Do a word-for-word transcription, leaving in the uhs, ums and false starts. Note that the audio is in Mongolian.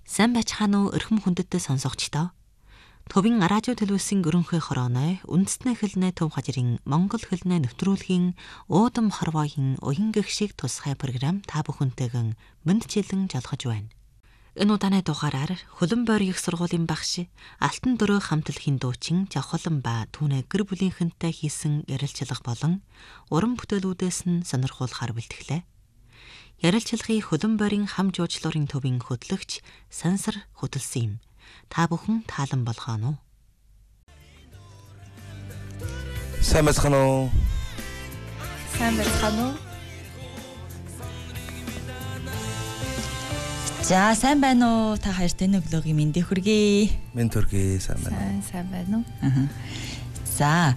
Сайн байцгаана уу өрхөм хүндэттэй сонсогчдоо. Төвийн радио телевизийн өрөнхий хорооной үндэстний хэлний төв хажирын Монгол хэлний нэвтрүүлгийн уудам хорвоогийн уян гэх шиг тусгай програм та бүхэнтэйгэн мэндчилэн жолгож байна. Энэ удааны дугаараар Хөлбөмбөр их сургуулийн багш Алтан дөрөө хамтлагийн дуучин Жавхлан ба түүний гэр бүлийнхэнтэй хийсэн ярилцлага болон уран бүтээлүүдээс нь сонирхуулахар бэлтгэлээ. Ярилцлагын Хөлбөмбөрийн хам жуучлалын төвийн хөтлөгч Сансар хөтөлсөн юм. Та бүхэн таалан болгоно уу? Сайн байцгаана уу? Сайн байцгаана уу? За сайн байна уу? Та хоёрт энэ өглөөгийн мэндийг хүргэе. Мэнд хүргэе. Сайн байна. Сайн сайн байна уу? Аа. За